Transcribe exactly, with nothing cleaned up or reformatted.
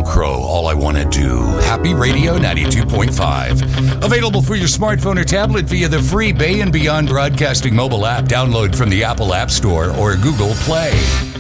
Sheryl Crow, All I Want to Do. Happy Radio ninety-two point five. Available for your smartphone or tablet via the free Bay and Beyond Broadcasting mobile app. Download from the Apple App Store or Google Play.